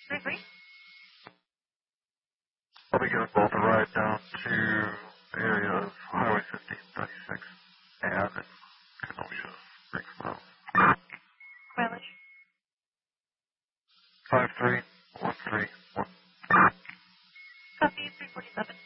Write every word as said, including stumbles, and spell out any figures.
three three. I'll be giving both a ride down to the area of Highway fifteen thirty-six and Kenosha Springs Mountain. Mileage. five three one three one. Copy three forty-seven.